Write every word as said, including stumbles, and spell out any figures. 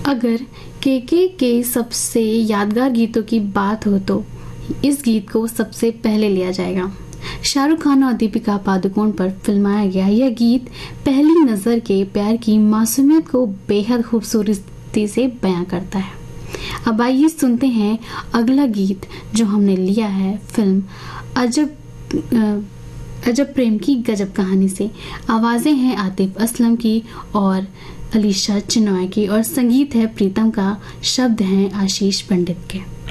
अगर केके के सबसे यादगार गीतों की बात हो तो इस गीत को सबसे पहले लिया जाएगा। शाहरुख खान और दीपिका पादुकोण पर फिल्माया गया यह गीत पहली नज़र के प्यार की मासूमियत को बेहद खूबसूरती से बयां करता है। अब आइए सुनते हैं अगला गीत जो हमने लिया है फिल्म अजब अजब प्रेम की गजब कहानी से। आवाज़ें हैं आतिफ असलम की और अलीशा चिनॉय की और संगीत है प्रीतम का, शब्द हैं आशीष पंडित के।